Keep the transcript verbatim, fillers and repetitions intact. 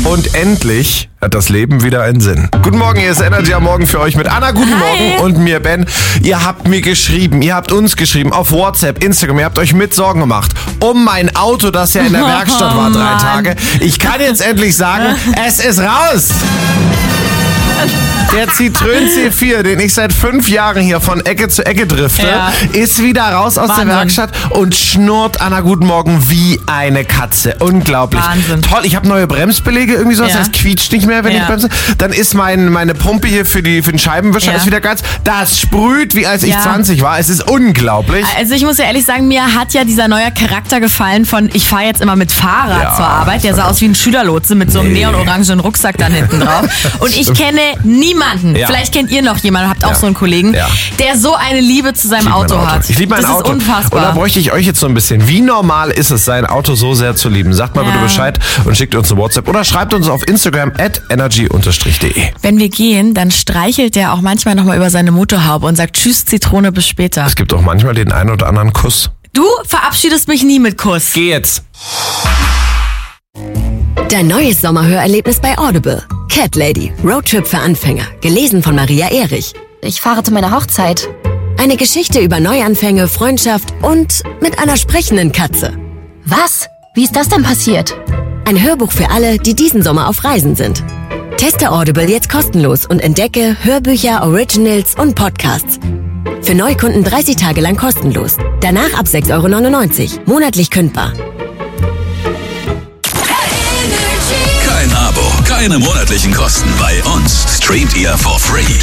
Und endlich hat das Leben wieder einen Sinn. Guten Morgen, hier ist Energy am Morgen für euch mit Anna. Guten Hi. Morgen und mir, Ben. Ihr habt mir geschrieben, ihr habt uns geschrieben auf WhatsApp, Instagram. Ihr habt euch mit Sorgen gemacht um mein Auto, das ja in der Werkstatt war drei Mann. Tage. Ich kann jetzt endlich sagen, es ist raus. Der Citroën C vier, den ich seit fünf Jahren hier von Ecke zu Ecke drifte, Ja. ist wieder raus aus Wahnsinn. der Werkstatt und schnurrt, Anna, guten Morgen, wie eine Katze. Unglaublich. Wahnsinn. Toll, ich habe neue Bremsbeläge, irgendwie sowas, Ja. das quietscht nicht mehr, wenn Ja. ich bremse. Dann ist mein, meine Pumpe hier für, die, für den Scheibenwischer Ja. ist wieder ganz, das sprüht, wie als ich Ja. zwanzig war. Es ist unglaublich. Also ich muss ja ehrlich sagen, mir hat ja dieser neue Charakter gefallen von, ich fahre jetzt immer mit Fahrrad Ja. zur Arbeit. Der sah aus wie ein Schülerlotse mit so einem Nee. neonorangen Rucksack dann hinten drauf. Und ich kenne niemanden, Ja. vielleicht kennt ihr noch jemanden, habt auch Ja. so einen Kollegen, Ja. der so eine Liebe zu seinem Ich lieb mein Auto, hat. Ich liebe mein das Auto. ist unfassbar. Und da bräuchte ich euch jetzt so ein bisschen. Wie normal ist es, sein Auto so sehr zu lieben? Sagt mal Ja. bitte Bescheid und schickt uns eine WhatsApp oder schreibt uns auf Instagram at energy de. Wenn wir gehen, dann streichelt der auch manchmal nochmal über seine Motorhaube und sagt, tschüss Zitrone, bis später. Es gibt auch manchmal den einen oder anderen Kuss. Du verabschiedest mich nie mit Kuss. Geh jetzt. Dein neues Sommerhörerlebnis bei Audible. Cat Lady, Roadtrip für Anfänger. Gelesen von Maria Erich. Ich fahre zu meiner Hochzeit. Eine Geschichte über Neuanfänge, Freundschaft und mit einer sprechenden Katze. Was? Wie ist das denn passiert? Ein Hörbuch für alle, die diesen Sommer auf Reisen sind. Teste Audible jetzt kostenlos und entdecke Hörbücher, Originals und Podcasts. Für Neukunden dreißig Tage lang kostenlos. Danach ab sechs Euro neunundneunzig. Monatlich kündbar. Kein Abo, keine monatlichen Kosten bei uns. Streamt ihr for free.